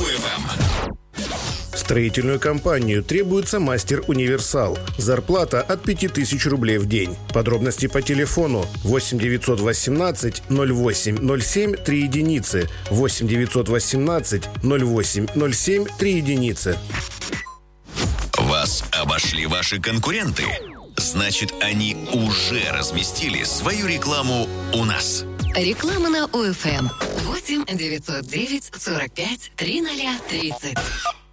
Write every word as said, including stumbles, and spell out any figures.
УФМ. Строительную компанию требуется мастер-универсал. Зарплата от пяти тысяч рублей в день. Подробности по телефону восемь девятьсот восемнадцать ноль восемь ноль семь три единицы. восемь девятьсот восемнадцать ноль восемь ноль семь три единицы. Вас обошли ваши конкуренты? Значит, они уже разместили свою рекламу у нас. Реклама на УФМ. восемь девятьсот девять сорок пять тридцать тридцать.